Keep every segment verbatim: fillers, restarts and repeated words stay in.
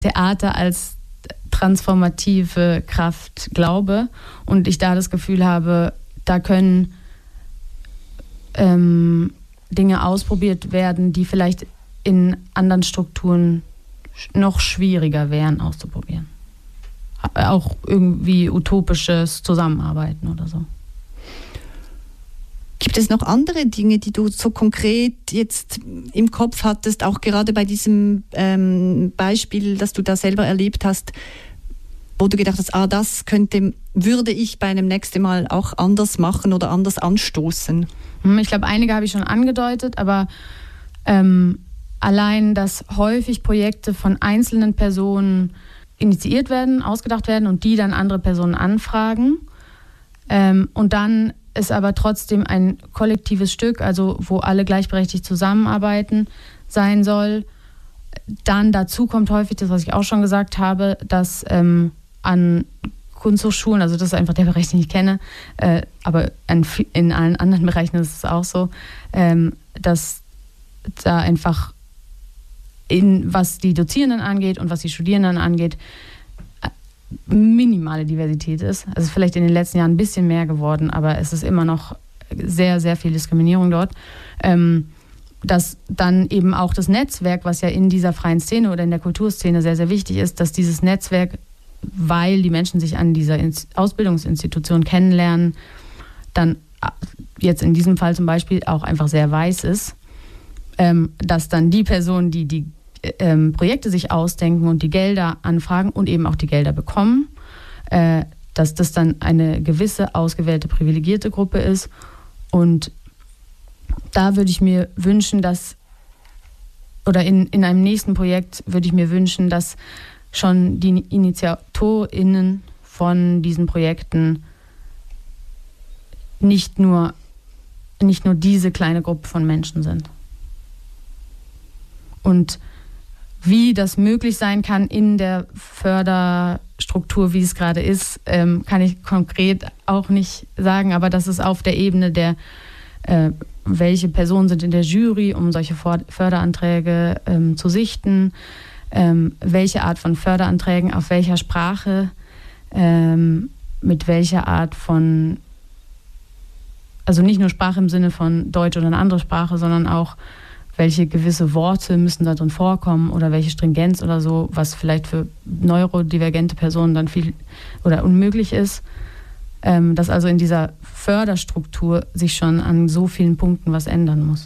Theater als transformative Kraft glaube und ich da das Gefühl habe, da können ähm, Dinge ausprobiert werden, die vielleicht in anderen Strukturen noch schwieriger wären auszuprobieren. Auch irgendwie utopisches Zusammenarbeiten oder so. Gibt es noch andere Dinge, die du so konkret jetzt im Kopf hattest, auch gerade bei diesem ähm, Beispiel, das du da selber erlebt hast, wo du gedacht hast, ah, das könnte, würde ich bei einem nächsten Mal auch anders machen oder anders anstoßen? Ich glaube, einige habe ich schon angedeutet, aber ähm, allein, dass häufig Projekte von einzelnen Personen initiiert werden, ausgedacht werden und die dann andere Personen anfragen ähm, und dann ist aber trotzdem ein kollektives Stück, also wo alle gleichberechtigt zusammenarbeiten, sein soll. Dann dazu kommt häufig das, was ich auch schon gesagt habe, dass ähm, an Kunsthochschulen, also das ist einfach der Bereich, den ich kenne, äh, aber an, in allen anderen Bereichen ist es auch so, ähm, dass da einfach, in, was die Dozierenden angeht und was die Studierenden angeht, minimale Diversität ist. Also vielleicht in den letzten Jahren ein bisschen mehr geworden, aber es ist immer noch sehr, sehr viel Diskriminierung dort. Ähm, dass dann eben auch das Netzwerk, was ja in dieser freien Szene oder in der Kulturszene sehr, sehr wichtig ist, dass dieses Netzwerk, weil die Menschen sich an dieser Ausbildungsinstitution kennenlernen, dann jetzt in diesem Fall zum Beispiel auch einfach sehr weiß ist, ähm, dass dann die Personen, die die ähm, Projekte sich ausdenken und die Gelder anfragen und eben auch die Gelder bekommen, äh, dass das dann eine gewisse ausgewählte privilegierte Gruppe ist. Und da würde ich mir wünschen, dass, oder in, in einem nächsten Projekt würde ich mir wünschen, dass schon die InitiatorInnen von diesen Projekten nicht nur, nicht nur diese kleine Gruppe von Menschen sind. Und wie das möglich sein kann in der Förderstruktur, wie es gerade ist, ähm, kann ich konkret auch nicht sagen, aber das ist auf der Ebene der, äh, welche Personen sind in der Jury, um solche Förderanträge ähm, zu sichten, ähm, welche Art von Förderanträgen, auf welcher Sprache, ähm, mit welcher Art von, also nicht nur Sprache im Sinne von Deutsch oder eine andere Sprache, sondern auch welche gewisse Worte müssen da drin vorkommen oder welche Stringenz oder so, was vielleicht für neurodivergente Personen dann viel oder unmöglich ist. Ähm, dass also in dieser Förderstruktur sich schon an so vielen Punkten was ändern muss.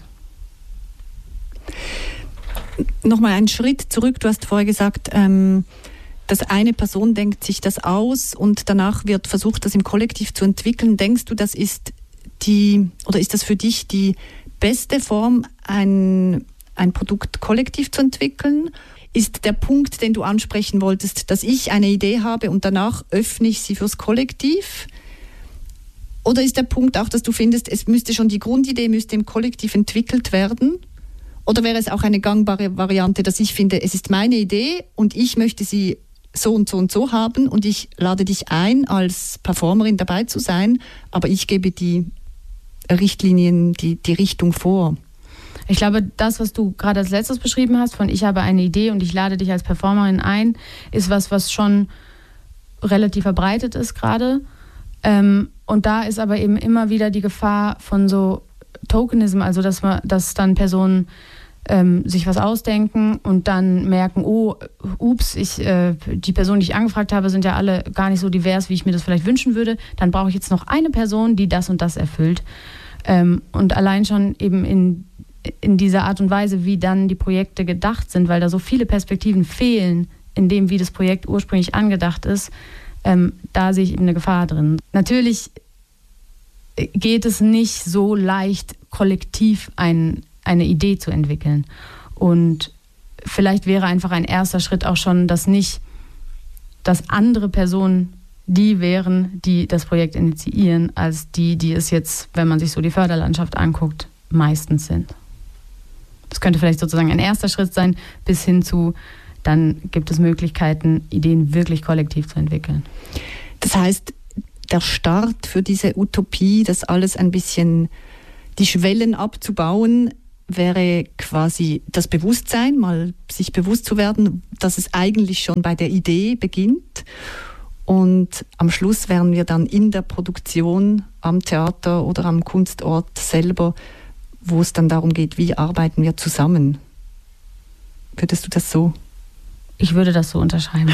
Nochmal einen Schritt zurück. Du hast vorher gesagt, ähm, dass eine Person denkt sich das aus und danach wird versucht, das im Kollektiv zu entwickeln. Denkst du, das ist die, oder ist das für dich die beste Form, ein, ein Produkt kollektiv zu entwickeln? Ist der Punkt, den du ansprechen wolltest, dass ich eine Idee habe und danach öffne ich sie fürs Kollektiv? Oder ist der Punkt auch, dass du findest, es müsste schon die Grundidee müsste im Kollektiv entwickelt werden? Oder wäre es auch eine gangbare Variante, dass ich finde, es ist meine Idee und ich möchte sie so und so und so haben und ich lade dich ein, als Performerin dabei zu sein, aber ich gebe die Richtlinien, die, die Richtung vor? Ich glaube, das, was du gerade als letztes beschrieben hast, von ich habe eine Idee und ich lade dich als Performerin ein, ist was, was schon relativ verbreitet ist gerade. Ähm, und da ist aber eben immer wieder die Gefahr von so Tokenism, also dass man, dass dann Personen ähm, sich was ausdenken und dann merken, oh, ups, ich, äh, die Personen, die ich angefragt habe, sind ja alle gar nicht so divers, wie ich mir das vielleicht wünschen würde. Dann brauche ich jetzt noch eine Person, die das und das erfüllt. Ähm, und allein schon eben in, in dieser Art und Weise, wie dann die Projekte gedacht sind, weil da so viele Perspektiven fehlen, in dem, wie das Projekt ursprünglich angedacht ist, ähm, da sehe ich eben eine Gefahr drin. Natürlich geht es nicht so leicht, kollektiv ein, eine Idee zu entwickeln. Und vielleicht wäre einfach ein erster Schritt auch schon, dass nicht, dass andere Personen die wären, die das Projekt initiieren, als die, die es jetzt, wenn man sich so die Förderlandschaft anguckt, meistens sind. Das könnte vielleicht sozusagen ein erster Schritt sein, bis hin zu, dann gibt es Möglichkeiten, Ideen wirklich kollektiv zu entwickeln. Das heißt, der Start für diese Utopie, das alles ein bisschen, die Schwellen abzubauen, wäre quasi das Bewusstsein, mal sich bewusst zu werden, dass es eigentlich schon bei der Idee beginnt. Und am Schluss wären wir dann in der Produktion am Theater oder am Kunstort selber, wo es dann darum geht, wie arbeiten wir zusammen. Würdest du das so? Ich würde das so unterschreiben.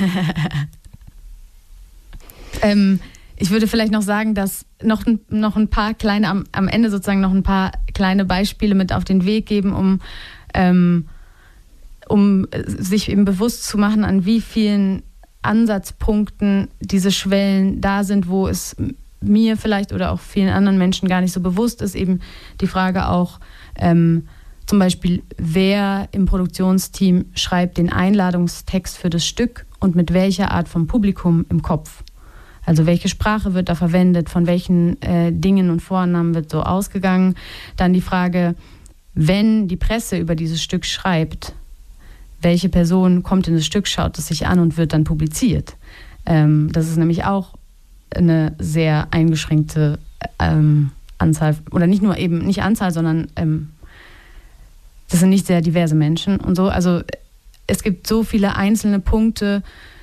ähm, ich würde vielleicht noch sagen, dass noch, noch ein paar kleine, am, am Ende sozusagen noch ein paar kleine Beispiele mit auf den Weg geben, um, ähm, um sich eben bewusst zu machen, an wie vielen Ansatzpunkten diese Schwellen da sind, wo es mir vielleicht oder auch vielen anderen Menschen gar nicht so bewusst ist. Eben die Frage auch ähm, zum Beispiel, wer im Produktionsteam schreibt den Einladungstext für das Stück und mit welcher Art von Publikum im Kopf. Also welche Sprache wird da verwendet, von welchen äh, Dingen und Vornamen wird so ausgegangen. Dann die Frage, wenn die Presse über dieses Stück schreibt, welche Person kommt in das Stück, schaut es sich an und wird dann publiziert. Ähm, das ist nämlich auch eine sehr eingeschränkte ähm, Anzahl, oder nicht nur eben, nicht Anzahl, sondern ähm, das sind nicht sehr diverse Menschen und so. Also es gibt so viele einzelne Punkte,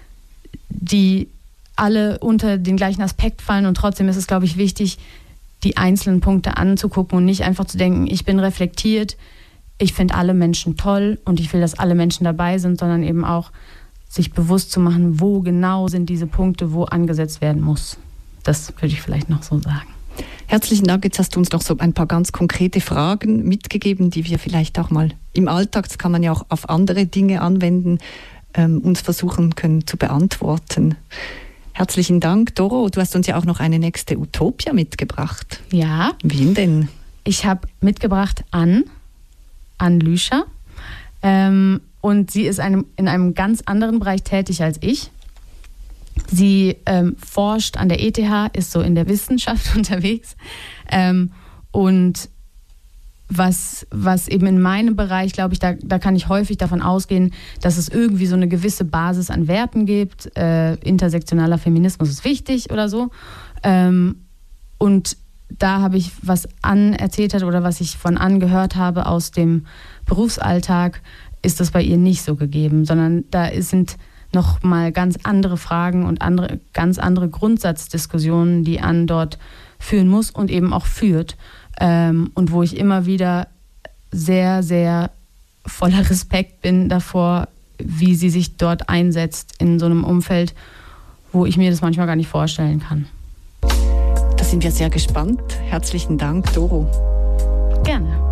die alle unter den gleichen Aspekt fallen und trotzdem ist es, glaube ich, wichtig, die einzelnen Punkte anzugucken und nicht einfach zu denken, ich bin reflektiert, ich finde alle Menschen toll und ich will, dass alle Menschen dabei sind, sondern eben auch sich bewusst zu machen, wo genau sind diese Punkte, wo angesetzt werden muss. Das würde ich vielleicht noch so sagen. Herzlichen Dank. Jetzt hast du uns noch so ein paar ganz konkrete Fragen mitgegeben, die wir vielleicht auch mal im Alltag, das kann man ja auch auf andere Dinge anwenden, ähm, uns versuchen können zu beantworten. Herzlichen Dank, Doro. Du hast uns ja auch noch eine nächste Utopia mitgebracht. Ja. Wen denn? Ich habe mitgebracht Ann, Ann Lüscher. Ähm, und sie ist einem, in einem ganz anderen Bereich tätig als ich. Sie ähm, forscht an der E T H, ist so in der Wissenschaft unterwegs. Ähm, und was, was eben in meinem Bereich, glaube ich, da, da kann ich häufig davon ausgehen, dass es irgendwie so eine gewisse Basis an Werten gibt. Äh, intersektionaler Feminismus ist wichtig oder so. Ähm, und da habe ich, was Ann erzählt hat oder was ich von Ann gehört habe aus dem Berufsalltag, ist das bei ihr nicht so gegeben, sondern da sind noch mal ganz andere Fragen und andere, ganz andere Grundsatzdiskussionen, die Ann dort führen muss und eben auch führt. Ähm, und wo ich immer wieder sehr, sehr voller Respekt bin davor, wie sie sich dort einsetzt in so einem Umfeld, wo ich mir das manchmal gar nicht vorstellen kann. Da sind wir sehr gespannt. Herzlichen Dank, Doro. Gerne.